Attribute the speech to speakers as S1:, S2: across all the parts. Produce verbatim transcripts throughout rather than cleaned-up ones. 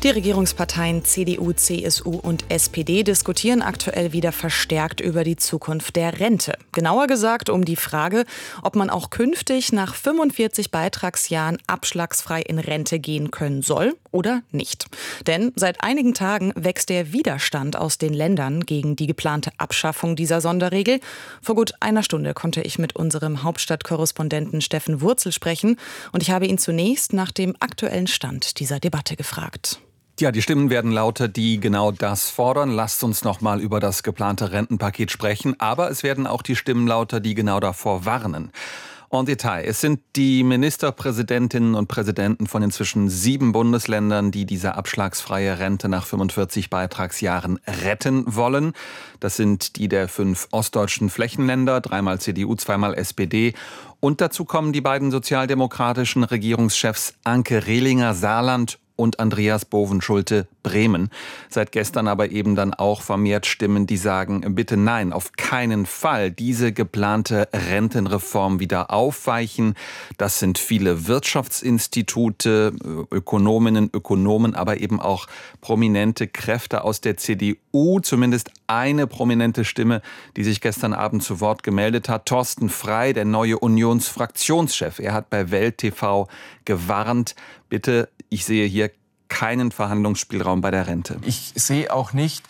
S1: Die Regierungsparteien C D U, C S U und S P D diskutieren aktuell wieder verstärkt über die Zukunft der Rente. Genauer gesagt um die Frage, ob man auch künftig nach fünfundvierzig Beitragsjahren abschlagsfrei in Rente gehen können soll oder nicht. Denn seit einigen Tagen wächst der Widerstand aus den Ländern gegen die geplante Abschaffung dieser Sonderregel. Vor gut einer Stunde konnte ich mit unserem Hauptstadtkorrespondenten Steffen Wurzel sprechen und ich habe ihn zunächst nach dem aktuellen Stand dieser Debatte gefragt.
S2: Ja, die Stimmen werden lauter, die genau das fordern. Lasst uns noch mal über das geplante Rentenpaket sprechen. Aber es werden auch die Stimmen lauter, die genau davor warnen. En Detail. Es sind die Ministerpräsidentinnen und Präsidenten von inzwischen sieben Bundesländern, die diese abschlagsfreie Rente nach fünfundvierzig Beitragsjahren retten wollen. Das sind die der fünf ostdeutschen Flächenländer, dreimal C D U, zweimal S P D. Und dazu kommen die beiden sozialdemokratischen Regierungschefs Anke Rehlinger, Saarland, und Andreas Bovenschulte, Bremen. Seit gestern aber eben dann auch vermehrt Stimmen, die sagen, bitte nein, auf keinen Fall diese geplante Rentenreform wieder aufweichen. Das sind viele Wirtschaftsinstitute, Ökonominnen, Ökonomen, aber eben auch prominente Kräfte aus der C D U. Zumindest eine prominente Stimme, die sich gestern Abend zu Wort gemeldet hat. Thorsten Frey, der neue Unionsfraktionschef. Er hat bei Welt T V gewarnt, bitte, ich sehe hier keinen Verhandlungsspielraum bei der Rente.
S3: Ich sehe auch nicht,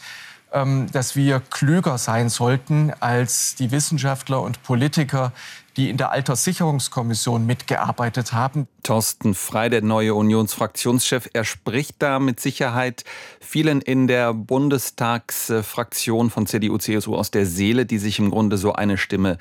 S3: dass wir klüger sein sollten als die Wissenschaftler und Politiker, die in der Alterssicherungskommission mitgearbeitet haben.
S2: Thorsten Frey, der neue Unionsfraktionschef, er spricht da mit Sicherheit vielen in der Bundestagsfraktion von C D U, C S U aus der Seele, die sich im Grunde so eine Stimme,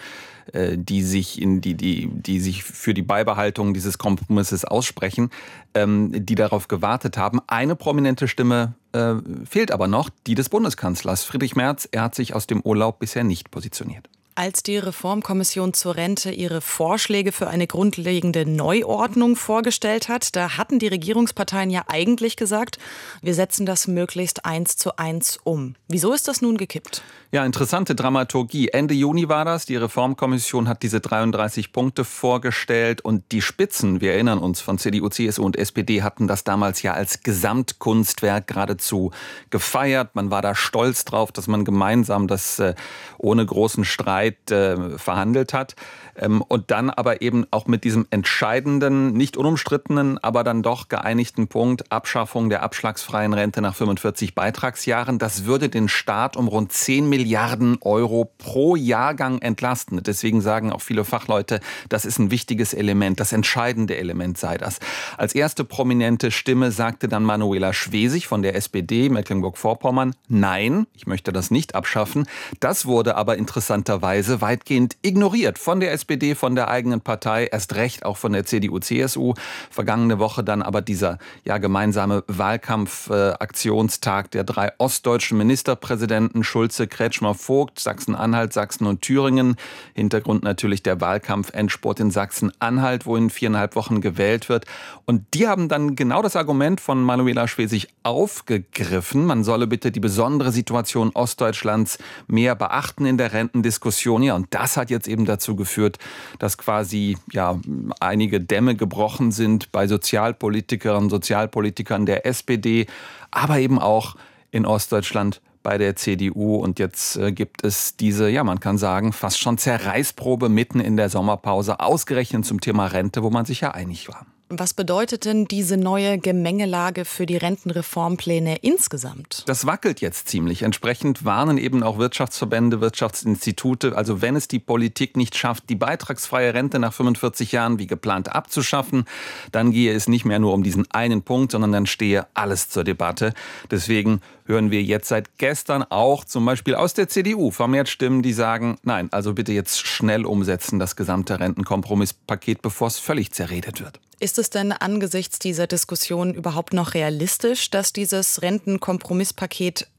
S2: die sich in die die die sich für die Beibehaltung dieses Kompromisses aussprechen, die darauf gewartet haben. Eine prominente Stimme äh, fehlt aber noch, die des Bundeskanzlers Friedrich Merz. Er hat sich aus dem Urlaub bisher nicht positioniert.
S1: Als die Reformkommission zur Rente ihre Vorschläge für eine grundlegende Neuordnung vorgestellt hat, da hatten die Regierungsparteien ja eigentlich gesagt, wir setzen das möglichst eins zu eins um. Wieso ist das nun gekippt?
S2: Ja, interessante Dramaturgie. Ende Juni war das. Die Reformkommission hat diese dreiunddreißig Punkte vorgestellt und die Spitzen, wir erinnern uns, von C D U, C S U und S P D hatten das damals ja als Gesamtkunstwerk geradezu gefeiert. Man war da stolz drauf, dass man gemeinsam das äh, ohne großen Streit äh, verhandelt hat. Ähm, und dann aber eben auch mit diesem entscheidenden, nicht unumstrittenen, aber dann doch geeinigten Punkt Abschaffung der abschlagsfreien Rente nach fünfundvierzig Beitragsjahren. Das würde den Staat um rund zehn Milliarden Euro pro Jahrgang entlasten. Deswegen sagen auch viele Fachleute, das ist ein wichtiges Element, das entscheidende Element sei das. Als erste prominente Stimme sagte dann Manuela Schwesig von der S P D Mecklenburg-Vorpommern, nein, ich möchte das nicht abschaffen. Das wurde aber interessanterweise weitgehend ignoriert von der S P D, von der eigenen Partei, erst recht auch von der C D U, C S U. Vergangene Woche dann aber dieser ja, gemeinsame Wahlkampfaktionstag äh, der drei ostdeutschen Ministerpräsidenten Schulze, Kretschmer, Vogt, Sachsen-Anhalt, Sachsen und Thüringen. Hintergrund natürlich der Wahlkampfendspurt in Sachsen-Anhalt, wo in viereinhalb Wochen gewählt wird. Und die haben dann genau das Argument von Manuela Schwesig aufgegriffen. Man solle bitte die besondere Situation Ostdeutschlands mehr beachten in der Rentendiskussion. Ja, und das hat jetzt eben dazu geführt, dass quasi ja einige Dämme gebrochen sind bei Sozialpolitikerinnen und Sozialpolitikern der S P D, aber eben auch in Ostdeutschland bei der C D U. Und jetzt äh, gibt es diese, ja man kann sagen, fast schon Zerreißprobe mitten in der Sommerpause, ausgerechnet zum Thema Rente, wo man sich ja einig war.
S1: Was bedeutet denn diese neue Gemengelage für die Rentenreformpläne insgesamt?
S2: Das wackelt jetzt ziemlich. Entsprechend warnen eben auch Wirtschaftsverbände, Wirtschaftsinstitute. Also wenn es die Politik nicht schafft, die beitragsfreie Rente nach fünfundvierzig Jahren wie geplant abzuschaffen, dann gehe es nicht mehr nur um diesen einen Punkt, sondern dann stehe alles zur Debatte. Deswegen hören wir jetzt seit gestern auch zum Beispiel aus der C D U vermehrt Stimmen, die sagen, nein, also bitte jetzt schnell umsetzen, das gesamte Rentenkompromisspaket, bevor es völlig zerredet wird.
S1: Ist es denn angesichts dieser Diskussion überhaupt noch realistisch, dass dieses Rentenkompromisspaket